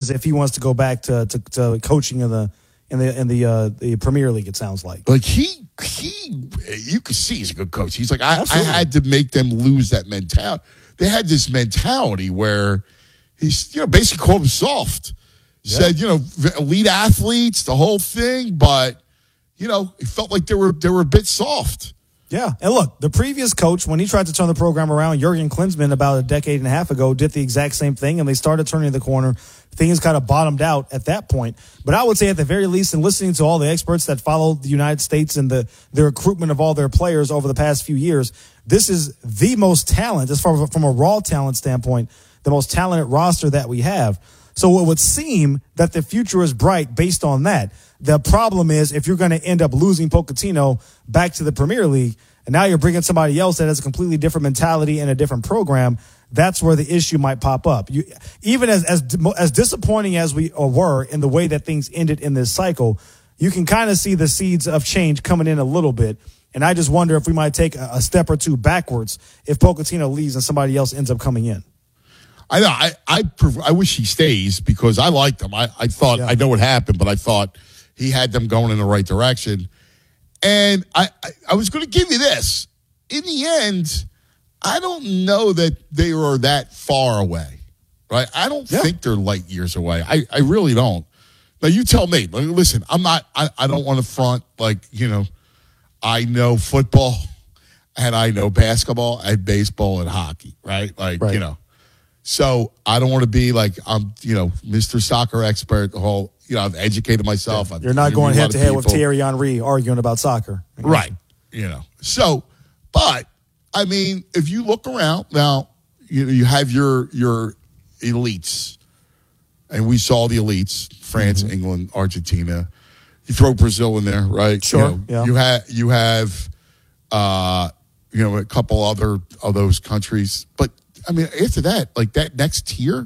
options if he wants to go back to coaching in the Premier League. It sounds like he you could see he's a good coach. He's like I had to make them lose that mentality. They had this mentality where he's basically called them soft. Said elite athletes, the whole thing, but it felt like they were a bit soft. Yeah, and look, the previous coach, when he tried to turn the program around, Jurgen Klinsmann, about a decade and a half ago, did the exact same thing, and they started turning the corner. Things kind of bottomed out at that point. But I would say at the very least, in listening to all the experts that followed the United States and the recruitment of all their players over the past few years, this is the most talent, as far as from a raw talent standpoint, the most talented roster that we have. So it would seem that the future is bright based on that. The problem is if you're going to end up losing Pochettino back to the Premier League, and now you're bringing somebody else that has a completely different mentality and a different program, that's where the issue might pop up. Even as disappointing as we were in the way that things ended in this cycle, you can kind of see the seeds of change coming in a little bit. And I just wonder if we might take a step or two backwards if Pochettino leaves and somebody else ends up coming in. I know. I wish he stays because I liked him. I thought I know what happened, but I thought he had them going in the right direction. And I was going to give you this. In the end, I don't know that they are that far away, right? I don't think they're light years away. I really don't. Now, you tell me. Listen, I'm not. I don't want to front I know football and I know basketball and baseball and hockey, right? So I don't want to be like I'm, Mr. Soccer expert. The whole, I've educated myself. You're not going head to head with Thierry Henry arguing about soccer, right? So, but I mean, if you look around now, you have your elites, and we saw the elites: France, England, Argentina. You throw Brazil in there, right? Sure. You have a couple other of those countries, but I mean, after that, like that next tier,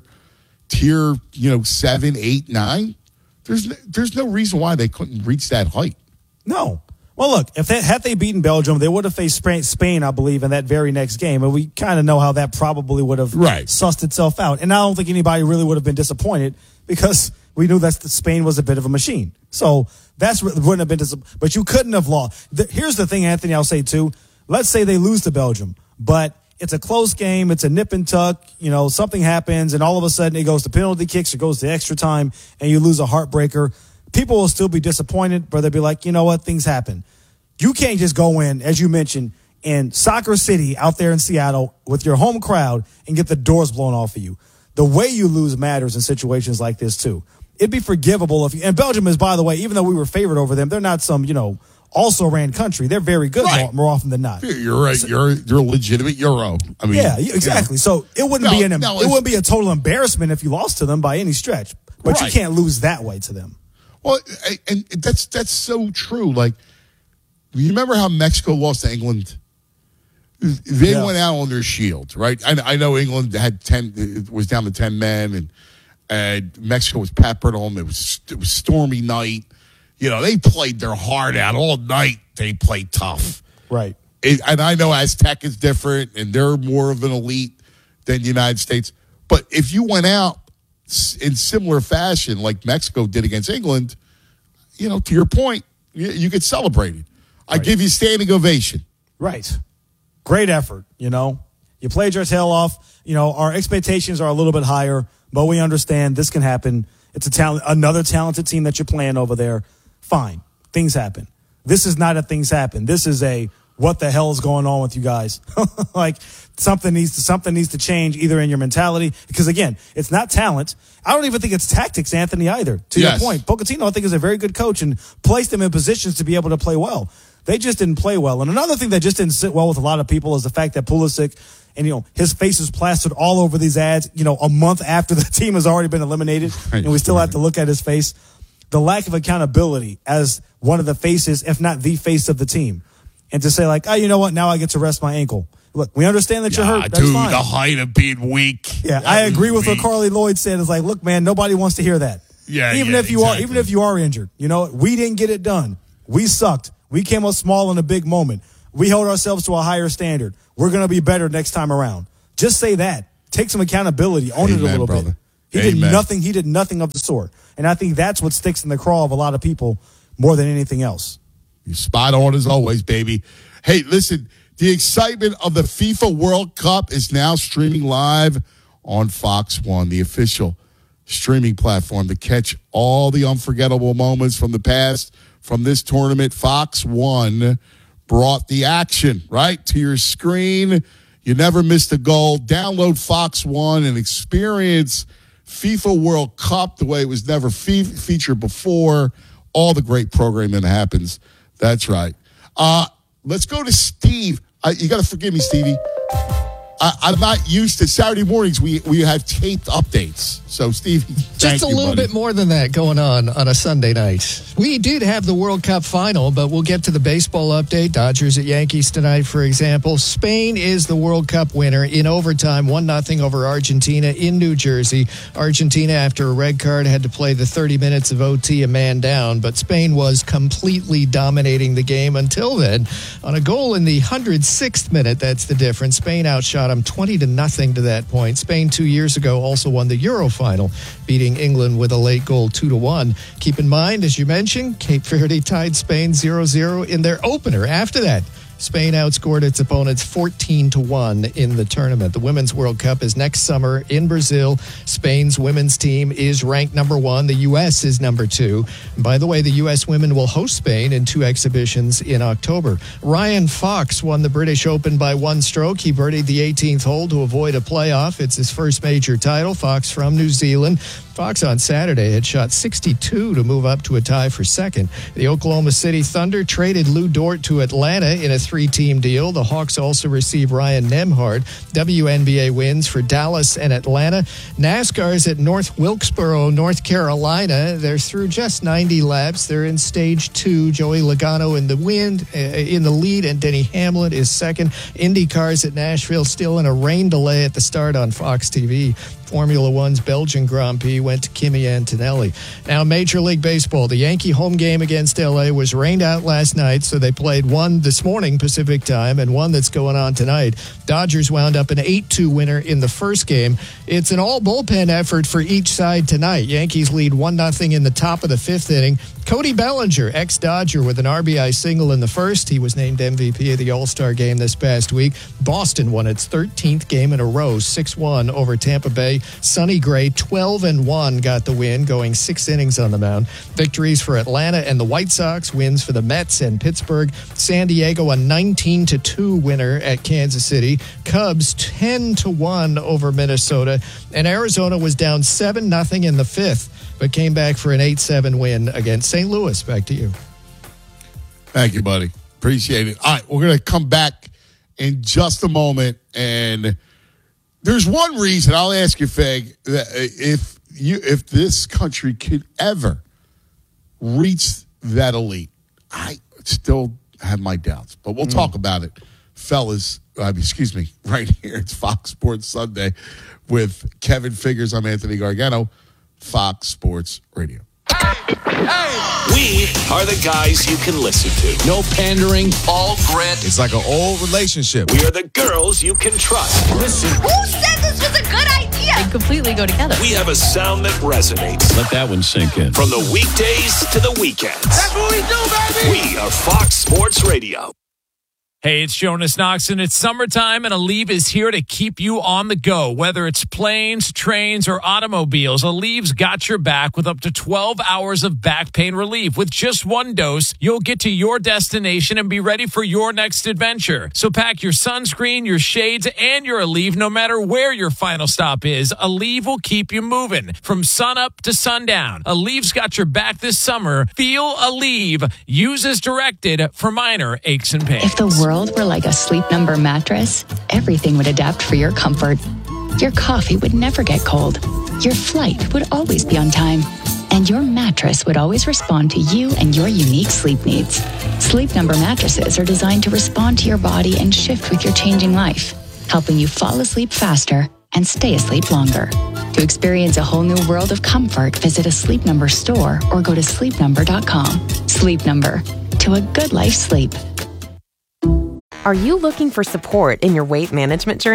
7, 8, 9. There's no reason why they couldn't reach that height. No. Well, look, had they beaten Belgium, they would have faced Spain, I believe, in that very next game. And we kind of know how that probably would have sussed itself out. And I don't think anybody really would have been disappointed because we knew that Spain was a bit of a machine. So wouldn't have been but you couldn't have lost. Here's the thing, Anthony, I'll say too. Let's say they lose to Belgium, but it's a close game. It's a nip and tuck. Something happens, and all of a sudden it goes to penalty kicks or goes to extra time, and you lose a heartbreaker. People will still be disappointed, but they'll be like, you know what? Things happen. You can't just go in, as you mentioned, in Soccer City out there in Seattle with your home crowd and get the doors blown off of you. The way you lose matters in situations like this, too. It'd be forgivable if and Belgium is, by the way, even though we were favored over them, they're not some, also ran country. They're very good more often than not. You're right. So, you're a legitimate Euro. I mean, yeah, exactly. So it wouldn't be a total embarrassment if you lost to them by any stretch. But you can't lose that way to them. Well, and that's so true. Like, you remember how Mexico lost to England? They went out on their shield, right? I know England was down to 10 men, and Mexico was peppered on them. It was stormy night. They played their heart out all night. They played tough. Right. And I know Aztec is different, and they're more of an elite than the United States. But if you went out in similar fashion like Mexico did against England, to your point, you get celebrated. I give you standing ovation. Right. Great effort, You played your tail off. Our expectations are a little bit higher, but we understand this can happen. It's another talented team that you're playing over there. Fine. Things happen. This is not a things happen. This is a what the hell is going on with you guys? Like something needs to change either in your mentality, because again, it's not talent. I don't even think it's tactics, Anthony, either. To your point, Pochettino, I think, is a very good coach and placed them in positions to be able to play well. They just didn't play well. And another thing that just didn't sit well with a lot of people is the fact that Pulisic and, his face is plastered all over these ads, a month after the team has already been eliminated, and we still have to look at his face. The lack of accountability as one of the faces, if not the face of the team. And to say like, oh, you know what? Now I get to rest my ankle. Look, we understand that you're hurt. That's fine. The height of being weak. Yeah, I agree with what Carly Lloyd said. It's like, look, man, nobody wants to hear that. Yeah, even if you are injured, we didn't get it done. We sucked. We came up small in a big moment. We held ourselves to a higher standard. We're going to be better next time around. Just say that. Take some accountability. Own it a little bit. He did nothing. He did nothing of the sort. And I think that's what sticks in the craw of a lot of people more than anything else. You're spot on as always, baby. Hey, listen, the excitement of the FIFA World Cup is now streaming live on Fox One, the official streaming platform to catch all the unforgettable moments from the past from this tournament. Fox One brought the action right to your screen. You never missed a goal. Download Fox One and experience FIFA World Cup the way it was never featured before. All the great programming that happens. That's right. Let's go to Steve. You got to forgive me, Stevie. I'm not used to Saturday mornings. We have taped updates. So, Steve, just a little bit more than that going on a Sunday night. We did have the World Cup final, but we'll get to the baseball update. Dodgers at Yankees tonight, for example. Spain is the World Cup winner in overtime, 1-0 over Argentina in New Jersey. Argentina, after a red card, had to play the 30 minutes of OT a man down, but Spain was completely dominating the game until then. On a goal in the 106th minute, that's the difference. Spain outshot them 20-0 to that point. Spain 2 years ago also won the Euro final, beating England with a late goal 2-1. Keep in mind, as you mentioned, Cape Verde tied Spain 0-0 in their opener. After that, Spain outscored its opponents 14-1 in the tournament. The Women's World Cup is next summer in Brazil. Spain's women's team is ranked number 1. The U.S. is number 2. And by the way, the U.S. women will host Spain in 2 exhibitions in October. Ryan Fox won the British Open by 1 stroke. He birdied the 18th hole to avoid a playoff. It's his first major title. Fox from New Zealand. Fox on Saturday had shot 62 to move up to a tie for second. The Oklahoma City Thunder traded Lou Dort to Atlanta in a 3-team deal. The Hawks also receive Ryan Nembhard. WNBA wins for Dallas and Atlanta. NASCAR's at North Wilkesboro, North Carolina. They're through just 90 laps. They're in stage 2. Joey Logano in the lead, and Denny Hamlin is second. IndyCar's at Nashville, still in a rain delay at the start on Fox TV. Formula One's Belgian Grand Prix went to Kimi Antonelli. Now, Major League Baseball. The Yankee home game against L.A. was rained out last night, so they played one this morning Pacific time and one that's going on tonight. Dodgers wound up an 8-2 winner in the first game. It's an all-bullpen effort for each side tonight. Yankees lead 1-0 in the top of the 5th inning. Cody Bellinger, ex-Dodger, with an RBI single in the first. He was named MVP of the All-Star game this past week. Boston won its 13th game in a row, 6-1 over Tampa Bay. Sonny Gray, 12-1, got the win, going 6 innings on the mound. Victories for Atlanta and the White Sox, wins for the Mets and Pittsburgh. San Diego, a 19-2 winner at Kansas City. Cubs, 10-1 over Minnesota. And Arizona was down 7-0 in the 5th, but came back for an 8-7 win against St. Louis. Back to you. Thank you, buddy. Appreciate it. All right, we're going to come back in just a moment, and there's one reason I'll ask you, Feg, that if this country could ever reach that elite, I still have my doubts, but we'll talk about it, fellas. Excuse me, right here. It's Fox Sports Sunday with Kevin Figures. I'm Anthony Gargano, Fox Sports Radio. We are the guys you can listen to. No pandering, all grit. It's like an old relationship. We are the girls you can trust. Listen. Who said this was a good idea? They completely go together. We have a sound that resonates. Let that one sink in. From the weekdays to the weekends. That's what we do, baby. We are Fox Sports Radio. Hey, it's Jonas Knoxon. It's summertime, and Aleve is here to keep you on the go. Whether it's planes, trains, or automobiles, Aleve's got your back with up to 12 hours of back pain relief. With just 1 dose, you'll get to your destination and be ready for your next adventure. So pack your sunscreen, your shades, and your Aleve no matter where your final stop is. Aleve will keep you moving from sunup to sundown. Aleve's got your back this summer. Feel Aleve. Use as directed for minor aches and pains. If the world were like a Sleep Number mattress, everything would adapt for your comfort. Your coffee would never get cold. Your flight would always be on time. And your mattress would always respond to you and your unique sleep needs. Sleep Number mattresses are designed to respond to your body and shift with your changing life, helping you fall asleep faster and stay asleep longer. To experience a whole new world of comfort, visit a Sleep Number store or go to sleepnumber.com. Sleep Number. To a good life sleep. Are you looking for support in your weight management journey?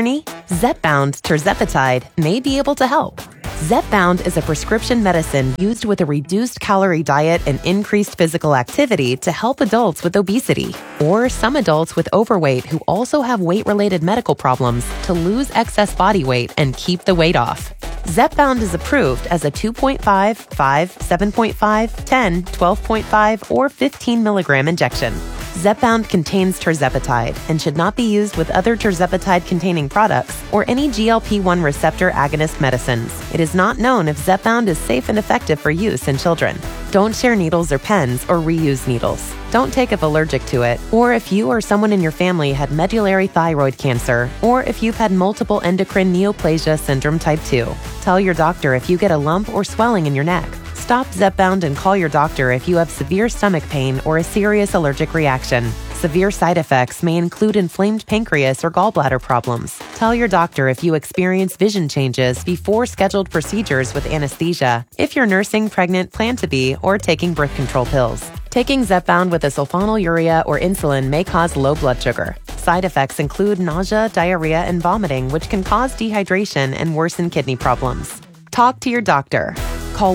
Zepbound tirzepatide may be able to help. Zepbound is a prescription medicine used with a reduced calorie diet and increased physical activity to help adults with obesity, or some adults with overweight who also have weight-related medical problems to lose excess body weight and keep the weight off. Zepbound is approved as a 2.5, 5, 7.5, 10, 12.5, or 15 milligram injection. Zepbound contains tirzepatide and should not be used with other tirzepatide-containing products or any GLP-1 receptor agonist medicines. It is not known if Zepbound is safe and effective for use in children. Don't share needles or pens or reuse needles. Don't take if allergic to it, or if you or someone in your family had medullary thyroid cancer, or if you've had multiple endocrine neoplasia syndrome type 2. Tell your doctor if you get a lump or swelling in your neck. Stop Zepbound and call your doctor if you have severe stomach pain or a serious allergic reaction. Severe side effects may include inflamed pancreas or gallbladder problems. Tell your doctor if you experience vision changes before scheduled procedures with anesthesia, if you're nursing, pregnant, plan to be, or taking birth control pills. Taking Zepbound with a sulfonylurea or insulin may cause low blood sugar. Side effects include nausea, diarrhea, and vomiting, which can cause dehydration and worsen kidney problems. Talk to your doctor. Call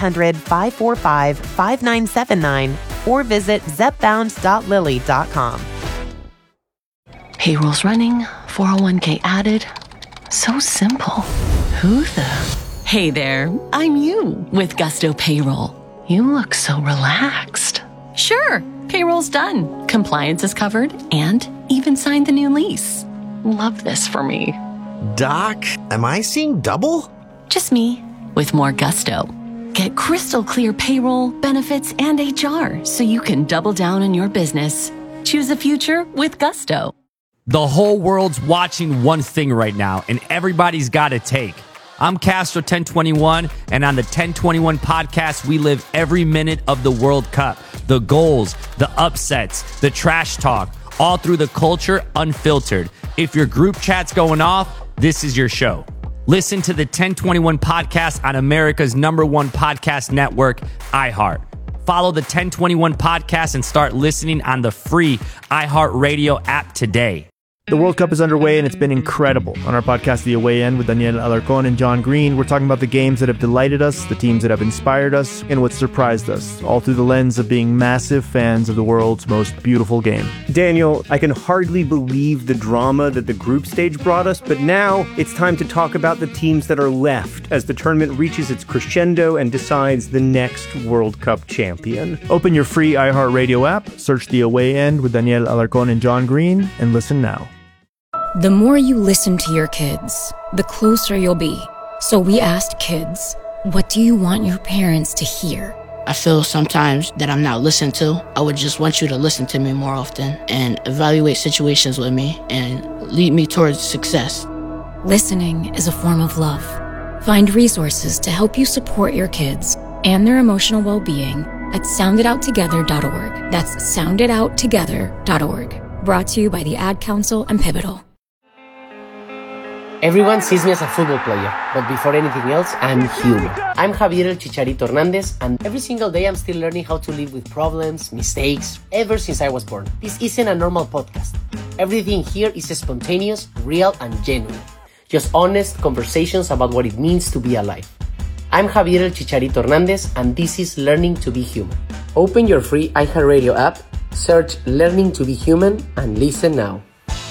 1-800-545-5979 or visit zepbound.lilly.com. Payroll's running, 401k added. So simple. Who the? Hey there, I'm you with Gusto Payroll. You look so relaxed. Sure, payroll's done. Compliance is covered and even signed the new lease. Love this for me. Doc, am I seeing double? Just me with more gusto. Get crystal clear payroll, benefits, and HR so you can double down on your business. Choose a future with Gusto. The whole world's watching one thing right now, and everybody's got a take. I'm Castro 1021, and on the 1021 podcast, we live every minute of the World Cup. The goals, the upsets, the trash talk, all through the culture unfiltered. If your group chat's going off, this is your show. Listen to the 1021 podcast on America's #1 podcast network, iHeart. Follow the 1021 podcast and start listening on the free iHeartRadio app today. The World Cup is underway, and it's been incredible. On our podcast, The Away End, with Daniel Alarcón and John Green, we're talking about the games that have delighted us, the teams that have inspired us, and what surprised us, all through the lens of being massive fans of the world's most beautiful game. Daniel, I can hardly believe the drama that the group stage brought us, but now it's time to talk about the teams that are left as the tournament reaches its crescendo and decides the next World Cup champion. Open your free iHeartRadio app, search The Away End with Daniel Alarcón and John Green, and listen now. The more you listen to your kids, the closer you'll be. So we asked kids, what do you want your parents to hear? I feel sometimes that I'm not listened to. I would just want you to listen to me more often and evaluate situations with me and lead me towards success. Listening is a form of love. Find resources to help you support your kids and their emotional well-being at sounditouttogether.org. That's sounditouttogether.org. Brought to you by the Ad Council and Pivotal. Everyone sees me as a football player, but before anything else, I'm human. I'm Javier El Chicharito Hernández, and every single day I'm still learning how to live with problems, mistakes, ever since I was born. This isn't a normal podcast. Everything here is spontaneous, real, and genuine. Just honest conversations about what it means to be alive. I'm Javier El Chicharito Hernández, and this is Learning to Be Human. Open your free iHeartRadio app, search Learning to Be Human, and listen now.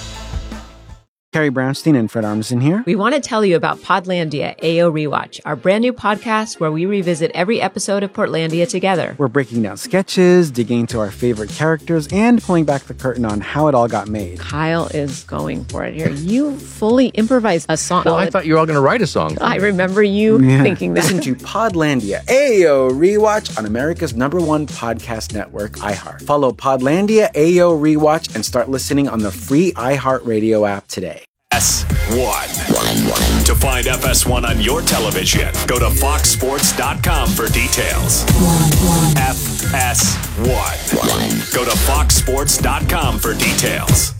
Carrie Brownstein and Fred Armisen here. We want to tell you about Podlandia AO Rewatch, our brand new podcast where we revisit every episode of Portlandia together. We're breaking down sketches, digging into our favorite characters, and pulling back the curtain on how it all got made. Kyle is going for it here. You fully improvised a song. Well, I thought you were all going to write a song. I remember you thinking that. Listen to Podlandia AO Rewatch on America's #1 podcast network, iHeart. Follow Podlandia AO Rewatch and start listening on the free iHeartRadio app today. FS1. To find FS1 on your television, go to foxsports.com for details. FS1. Go to foxsports.com for details.